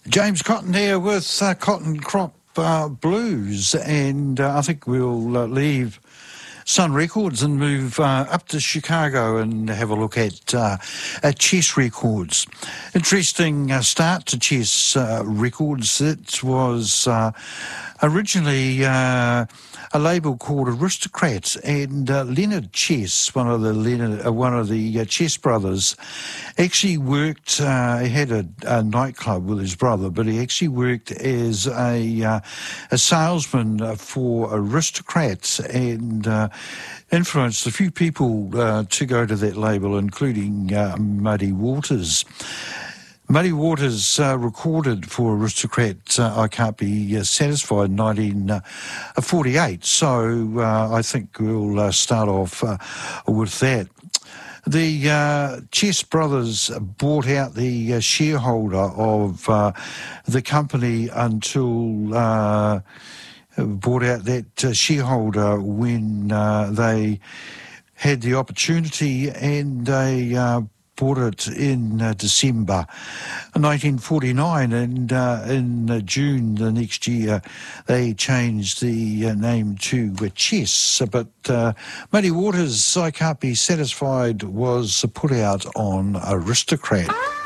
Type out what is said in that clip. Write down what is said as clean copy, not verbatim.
James Cotton here with Cotton Crop Blues, and I think we'll leave Sun Records and move up to Chicago and have a look at Chess Records. Interesting start to Chess Records. It was originally a label called Aristocrat, and Leonard Chess, one of the Chess brothers, actually worked. He had a nightclub with his brother, but he actually worked as a salesman for Aristocrats and influenced a few people to go to that label, including Muddy Waters. Muddy Waters recorded for Aristocrat I Can't Be Satisfied in 1948, so I think we'll start off with that. The Chess brothers bought out the shareholder of the company until bought out that shareholder when they had the opportunity, and they bought it in December 1949, and in June the next year they changed the name to Chess. But Muddy Waters' I Can't Be Satisfied was put out on Aristocrat.